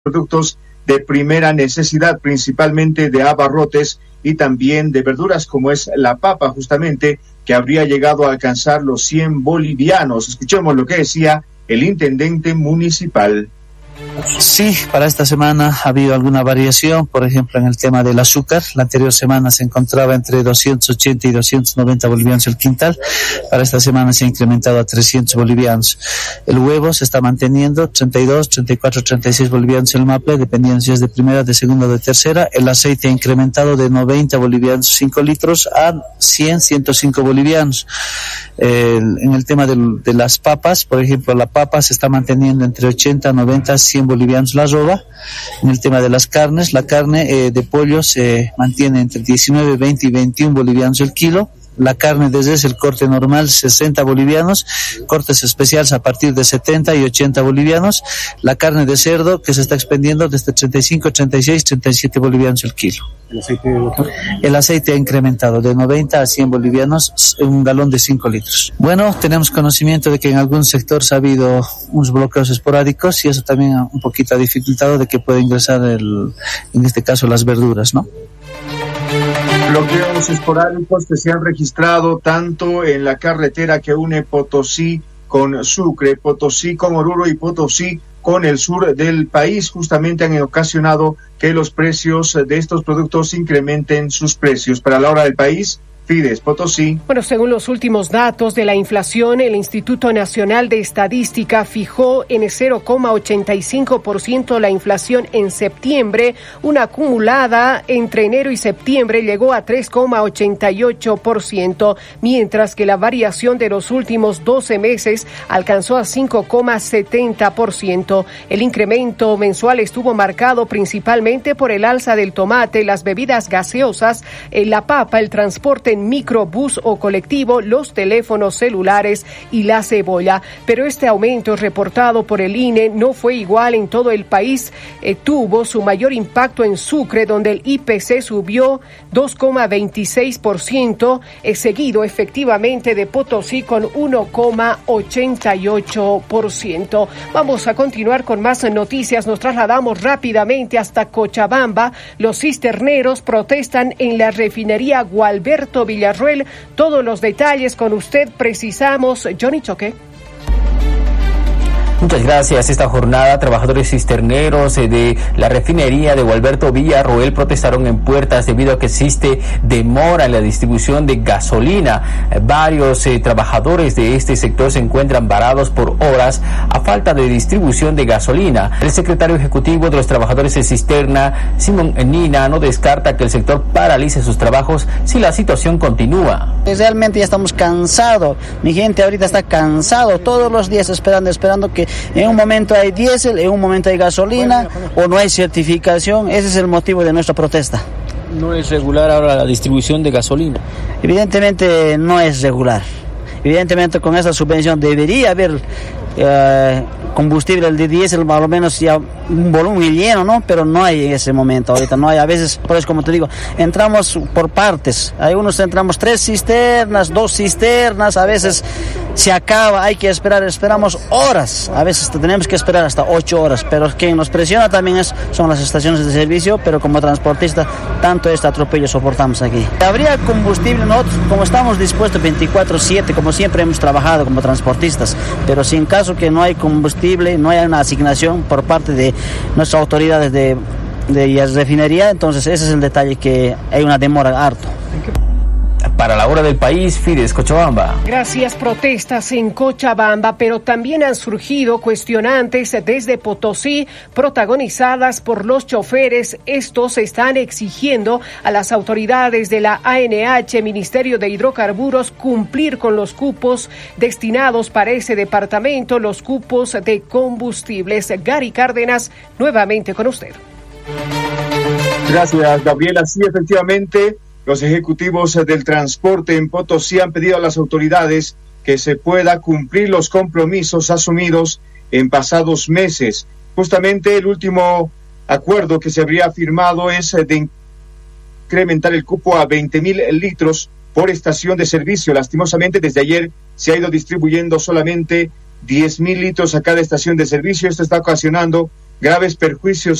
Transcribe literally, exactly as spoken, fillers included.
productos de primera necesidad, principalmente de abarrotes y también de verduras, como es la papa, justamente, que habría llegado a alcanzar los cien bolivianos. Escuchemos lo que decía el intendente municipal. Sí, para esta semana ha habido alguna variación, por ejemplo, en el tema del azúcar. La anterior semana se encontraba entre doscientos ochenta y doscientos noventa bolivianos el quintal. Para esta semana se ha incrementado a trescientos bolivianos. El huevo se está manteniendo, treinta y dos, treinta y cuatro, treinta y seis bolivianos el maple, dependiendo si es de primera, de segunda o de tercera. El aceite ha incrementado de noventa bolivianos cinco litros a cien, ciento cinco bolivianos. Eh, en el tema del, de las papas, por ejemplo, la papa se está manteniendo entre ochenta, noventa, cien bolivianos la arroba. En el tema de las carnes, la carne eh, de pollo se mantiene entre diecinueve, veinte y veintiuno bolivianos el kilo. La carne de res, el corte normal, sesenta bolivianos, cortes especiales a partir de setenta y ochenta bolivianos. La carne de cerdo, que se está expendiendo desde treinta y cinco, treinta y seis, treinta y siete bolivianos el kilo. ¿El aceite, doctor? El aceite ha incrementado de noventa a cien bolivianos, un galón de cinco litros. Bueno, tenemos conocimiento de que en algún sector ha habido unos bloqueos esporádicos y eso también un poquito ha dificultado de que pueda ingresar, el, en este caso, las verduras, ¿no? Bloqueos esporádicos que se han registrado tanto en la carretera que une Potosí con Sucre, Potosí con Oruro y Potosí con el sur del país, justamente han ocasionado que los precios de estos productos incrementen sus precios. Para la hora del país, Fides Potosí. Bueno, según los últimos datos de la inflación, el Instituto Nacional de Estadística fijó en cero coma ochenta y cinco por ciento la inflación en septiembre. Una acumulada entre enero y septiembre llegó a tres coma ochenta y ocho por ciento, mientras que la variación de los últimos doce meses alcanzó a cinco coma setenta por ciento. El incremento mensual estuvo marcado principalmente por el alza del tomate, las bebidas gaseosas, la papa, el transporte en microbús o colectivo, los teléfonos celulares y la cebolla. Pero este aumento reportado por el I N E no fue igual en todo el país. Eh, tuvo su mayor impacto en Sucre, donde el I P C subió dos coma veintiséis por ciento, eh, seguido efectivamente de Potosí con uno coma ochenta y ocho por ciento. Vamos a continuar con más noticias. Nos trasladamos rápidamente hasta Cochabamba. Los cisterneros protestan en la refinería Gualberto Villarroel. Todos los detalles con usted precisamos. Johnny Choque. Muchas gracias. Esta jornada, trabajadores cisterneros de la refinería de Gualberto Villarroel protestaron en puertas debido a que existe demora en la distribución de gasolina. Varios eh, trabajadores de este sector se encuentran varados por horas a falta de distribución de gasolina. El secretario ejecutivo de los trabajadores de cisterna, Simón Nina, no descarta que el sector paralice sus trabajos si la situación continúa. Realmente ya estamos cansados. Mi gente ahorita está cansado, todos los días esperando, esperando que en un momento hay diésel, en un momento hay gasolina o no hay certificación. Ese es el motivo de nuestra protesta. ¿No es regular ahora la distribución de gasolina? Evidentemente no es regular. Evidentemente con esa subvención debería haber eh, combustible de diésel, más o menos ya un volumen lleno, ¿no? Pero no hay en ese momento, ahorita no hay. A veces, por eso como te digo, entramos por partes. Hay unos entramos tres cisternas, dos cisternas, a veces se acaba, hay que esperar, esperamos horas, a veces tenemos que esperar hasta ocho horas, pero quien nos presiona también es, son las estaciones de servicio, pero como transportista, tanto este atropello soportamos aquí. Habría combustible, nosotros como estamos dispuestos veinticuatro siete, como siempre hemos trabajado como transportistas, pero si en caso que no hay combustible, no hay una asignación por parte de nuestras autoridades de, de refinería, entonces ese es el detalle, que hay una demora harto. Para la hora del país, Fides Cochabamba. Gracias. Protestas en Cochabamba, pero también han surgido cuestionantes desde Potosí, protagonizadas por los choferes. Estos están exigiendo a las autoridades de la A N H, Ministerio de Hidrocarburos, cumplir con los cupos destinados para ese departamento, los cupos de combustibles. Gary Cárdenas, nuevamente con usted. Gracias, Gabriela. Sí, efectivamente, los ejecutivos del transporte en Potosí han pedido a las autoridades que se pueda cumplir los compromisos asumidos en pasados meses. Justamente el último acuerdo que se habría firmado es de incrementar el cupo a veinte mil litros por estación de servicio. Lastimosamente, desde ayer se ha ido distribuyendo solamente diez mil litros a cada estación de servicio. Esto está ocasionando graves perjuicios